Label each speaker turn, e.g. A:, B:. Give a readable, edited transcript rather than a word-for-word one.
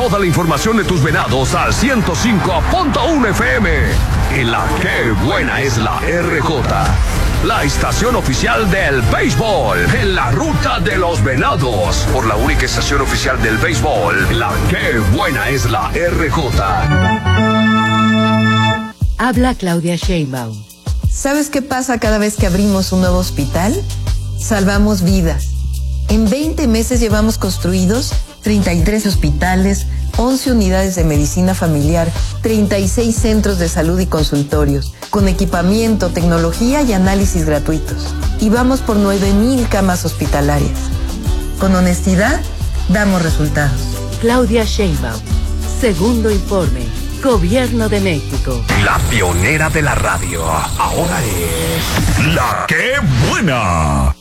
A: toda la información de tus venados al 105.1 FM. En la que buena es la RJ. La estación oficial del béisbol en la ruta de los venados. Por la única estación oficial del béisbol, la que buena es la RJ.
B: Habla Claudia Sheinbaum.
C: ¿Sabes qué pasa cada vez que abrimos un nuevo hospital? Salvamos vidas. En 20 meses llevamos construidos 33 hospitales, 11 unidades de medicina familiar, 36 centros de salud y consultorios, con equipamiento, tecnología y análisis gratuitos. Y vamos por 9,000 camas hospitalarias. Con honestidad, damos resultados.
B: Claudia Sheinbaum. Segundo informe. Gobierno de México.
A: La pionera de la radio. Ahora es La que buena.